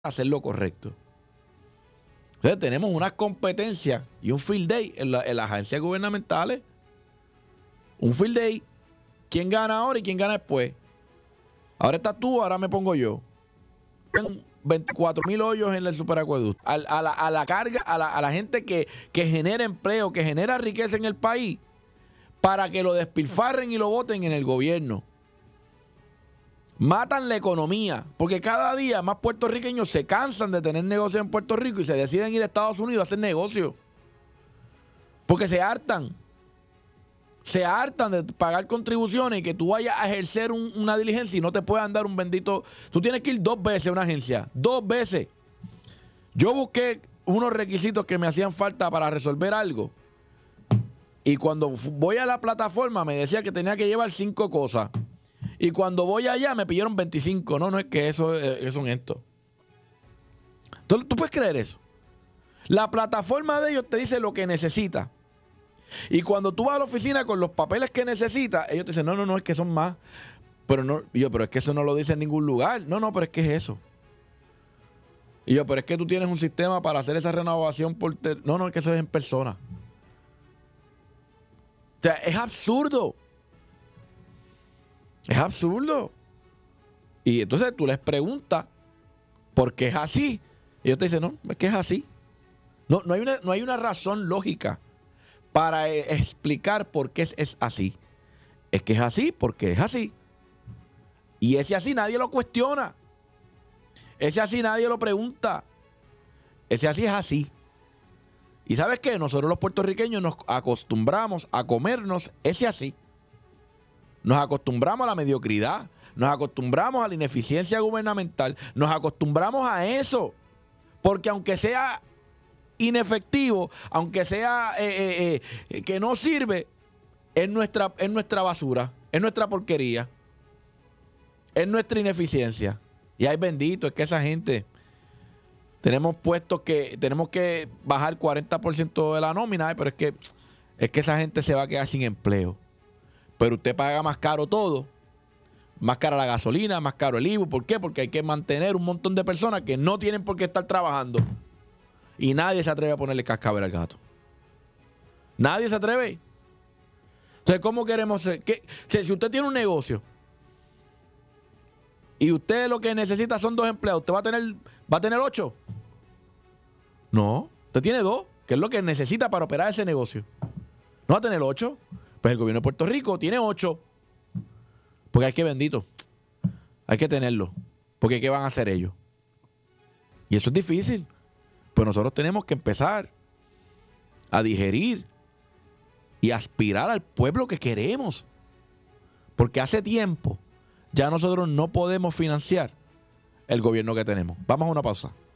hacer lo correcto. Entonces tenemos unas competencias y un field day en las agencias gubernamentales. Un field day. ¿Quién gana ahora y quién gana después? Ahora estás tú, ahora me pongo yo. 24,000 hoyos en el superacueducto. A la carga, a la gente que genera empleo, que genera riqueza en el país, para que lo despilfarren y lo voten en el gobierno. Matan la economía, porque cada día más puertorriqueños se cansan de tener negocios en Puerto Rico y se deciden ir a Estados Unidos a hacer negocios. Porque se hartan. Se hartan de pagar contribuciones y que tú vayas a ejercer una diligencia y no te puedan dar un bendito... Tú tienes que ir 2 veces a una agencia. 2 veces. Yo busqué unos requisitos que me hacían falta para resolver algo. Y cuando voy a la plataforma me decía que tenía que llevar 5 cosas. Y cuando voy allá me pidieron 25. No es que eso son esto. ¿Tú puedes creer eso? La plataforma de ellos te dice lo que necesita. Y cuando tú vas a la oficina con los papeles que necesitas, ellos te dicen, no, es que son más. Pero no, pero es que eso no lo dice en ningún lugar. No, pero es que es eso. Y yo, pero es que tú tienes un sistema para hacer esa renovación por... No, es que eso es en persona. O sea, es absurdo. Es absurdo. Y entonces tú les preguntas por qué es así. Y ellos te dicen, no, es que es así. No hay una razón lógica para explicar por qué es así. Es que es así porque es así. Y ese así nadie lo cuestiona. Ese así nadie lo pregunta. Ese así es así. ¿Y sabes qué? Nosotros los puertorriqueños nos acostumbramos a comernos ese así. Nos acostumbramos a la mediocridad. Nos acostumbramos a la ineficiencia gubernamental. Nos acostumbramos a eso. Porque aunque sea inefectivo, aunque sea que no sirve, es nuestra basura, es nuestra porquería, es nuestra ineficiencia. Y ay bendito, es que esa gente tenemos puestos que tenemos que bajar 40% de la nómina, pero es que esa gente se va a quedar sin empleo. Pero usted paga más caro todo, más cara la gasolina, más caro el IVU. ¿Por qué? Porque hay que mantener un montón de personas que no tienen por qué estar trabajando. Y nadie se atreve a ponerle cascabel al gato. Nadie se atreve. Entonces, ¿cómo queremos ser? Si usted tiene un negocio y usted lo que necesita son 2 empleados, ¿usted va a tener 8? No, usted tiene 2, que es lo que necesita para operar ese negocio. ¿No va a tener 8? Pues el gobierno de Puerto Rico tiene 8. Porque hay que bendito. Hay que tenerlo. Porque ¿qué van a hacer ellos? Y eso es difícil. Pues nosotros tenemos que empezar a digerir y aspirar al pueblo que queremos. Porque hace tiempo ya nosotros no podemos financiar el gobierno que tenemos. Vamos a una pausa.